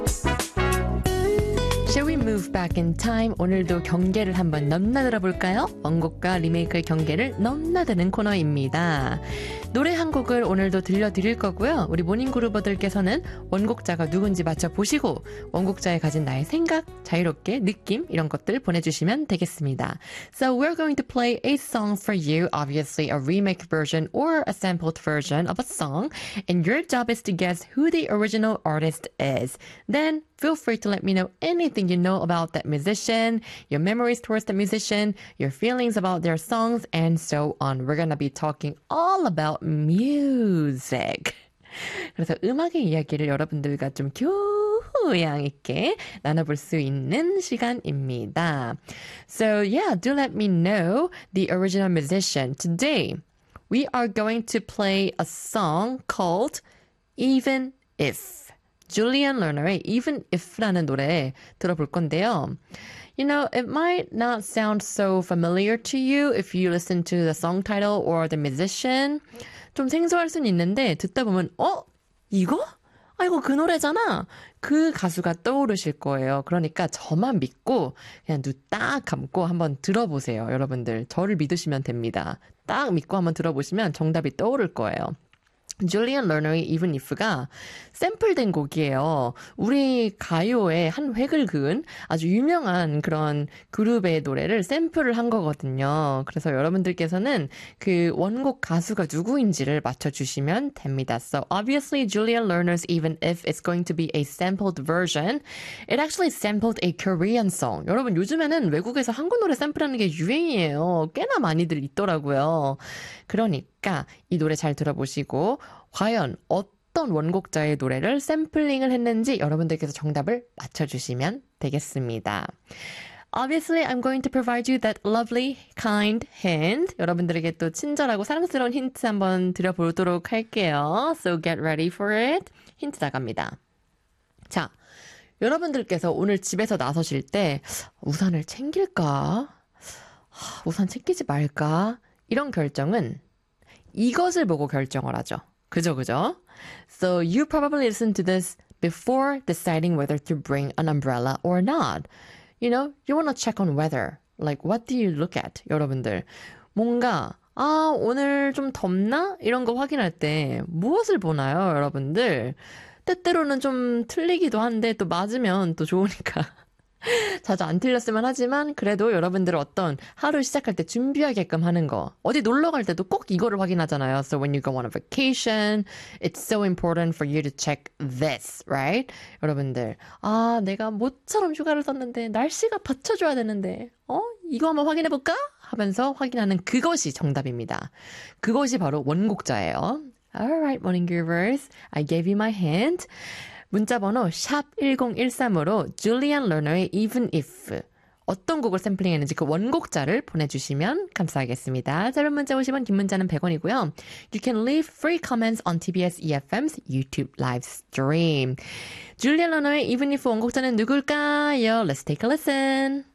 Shall we move back in time? 오늘도 경계를 한번 넘나들어 볼까요? 원곡과 리메이크의 경계를 넘나드는 코너입니다. 노래 한 곡을 오늘도 들려드릴 거고요. 우리 모닝그루버들께서는 원곡자가 누군지 맞춰보시고 원곡자에 가진 나의 생각, 자유롭게 느낌 이런 것들 보내주시면 되겠습니다. So we're going to play a song for you, obviously a remake version or a sampled version of a song, and your job is to guess who the original artist is. Then feel free to let me know anything you know about that musician, your memories towards the musician, your feelings about their songs, and so on. We're gonna be talking all about music. 그래서 음악의 이야기를 여러분들과 좀 교양 있게 나눠볼 수 있는 시간입니다. So yeah, do let me know the original musician. Today, we are going to play a song called Even If. Julian Lerner의 Even If라는 노래 들어볼 건데요. You know, it might not sound so familiar to you if you listen to the song title or the musician. 좀 생소할 수는 있는데 듣다 보면 이거? 이거 그 노래잖아. 그 가수가 떠오르실 거예요. 그러니까 저만 믿고 그냥 눈 딱 감고 한번 들어보세요. 여러분들 저를 믿으시면 됩니다. 딱 믿고 한번 들어보시면 정답이 떠오를 거예요. Julian Lerner의 Even If가 샘플된 곡이에요. 우리 가요의 한 획을 그은 아주 유명한 그런 그룹의 노래를 샘플을 한 거거든요. 그래서 여러분들께서는 그 원곡 가수가 누구인지를 맞춰주시면 됩니다. So obviously Julian Lerner's Even If is going to be a sampled version. It actually sampled a Korean song. 여러분 요즘에는 외국에서 한국 노래 샘플하는 게 유행이에요. 꽤나 많이들 있더라고요. 그러니까 이 노래 잘 들어보시고 과연 어떤 원곡자의 노래를 샘플링을 했는지 여러분들께서 정답을 맞춰주시면 되겠습니다. Obviously, I'm going to provide you that lovely, kind hint. 여러분들에게 또 친절하고 사랑스러운 힌트 한번 드려보도록 할게요. So get ready for it. 힌트 나갑니다. 자, 여러분들께서 오늘 집에서 나서실 때 우산을 챙길까? 우산 챙기지 말까? 이런 결정은 이것을 보고 결정을 하죠. 그죠? So you probably listened to this before deciding whether to bring an umbrella or not. You know, you want to check on weather. Like, what do you look at? 여러분들. 뭔가, 오늘 좀 덥나? 이런 거 확인할 때 무엇을 보나요, 여러분들? 때때로는 좀 틀리기도 한데 또 맞으면 또 좋으니까. 자주 안 틀렸으면 하지만 그래도 여러분들 어떤 하루 시작할 때 준비하게끔 하는 거. 어디 놀러 갈 때도 꼭 이거를 확인하잖아요. So when you go on a vacation, it's so important for you to check this, right? 여러분들, 내가 모처럼 휴가를 썼는데 날씨가 받쳐줘야 되는데 이거 한번 확인해볼까? 하면서 확인하는 그것이 정답입니다. 그것이 바로 원곡자예요. Alright, Morning Groovers. I gave you my hint. 문자번호 샵 1013으로 Julian Lerner의 Even If 어떤 곡을 샘플링했는지 그 원곡자를 보내주시면 감사하겠습니다. 짧은 문자 50원, 긴 문자는 100원이고요. You can leave free comments on TBS EFM's YouTube live stream. Julian Lerner의 Even If 원곡자는 누굴까요? Let's take a listen.